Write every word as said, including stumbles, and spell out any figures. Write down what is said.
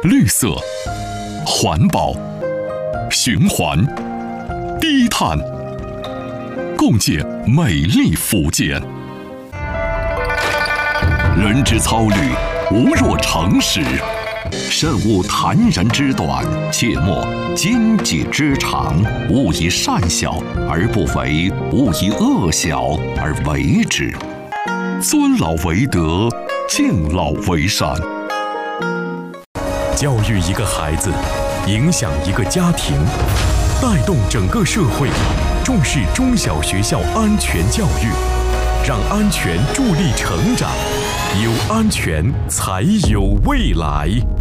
绿色、环保、循环、低碳，共建美丽福建。人之操虑，无若诚实。慎勿谈人之短，切莫奸己之长。勿以善小而不为，勿以恶小而为之。尊老为德，敬老为善。 教育一个孩子，影响一个家庭，带动整个社会，重视中小学校安全教育，让安全助力成长，有安全才有未来。